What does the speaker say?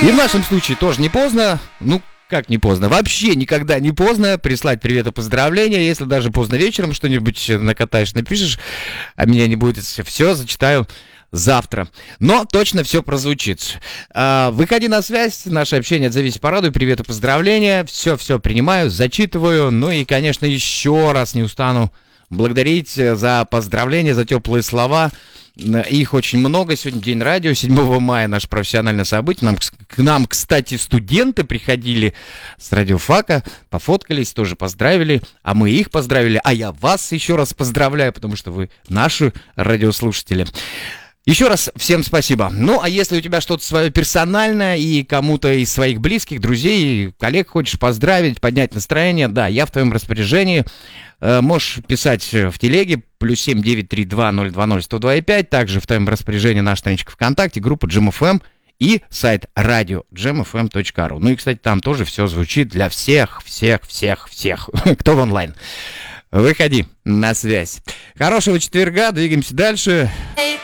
И в нашем случае тоже не поздно. Ну, как не поздно? Вообще никогда не поздно прислать привет и поздравления. Если даже поздно вечером что-нибудь накатаешь, напишешь, а меня не будет, все зачитаю завтра. Но точно все прозвучит. Выходи на связь, наше общение отзовись, порадуй, привет и поздравления. Все принимаю, зачитываю. Ну и, конечно, еще раз не устану благодарить за поздравления, за теплые слова. Их очень много. Сегодня день радио, 7 мая наше профессиональное событие. К нам, кстати, студенты приходили с радиофака, пофоткались, тоже поздравили, а мы их поздравили, а я вас еще раз поздравляю, потому что вы наши радиослушатели. Еще раз всем спасибо. Ну, а если у тебя что-то свое персональное и кому-то из своих близких, друзей, коллег хочешь поздравить, поднять настроение, да, я в твоем распоряжении. Можешь писать в телеге, +7 932 020 102,5. Также в твоем распоряжении наша страничка ВКонтакте, группа Jam FM и сайт radio.jamfm.ru. Ну и, кстати, там тоже все звучит для всех, кто в онлайн. Выходи на связь. Хорошего четверга, двигаемся дальше.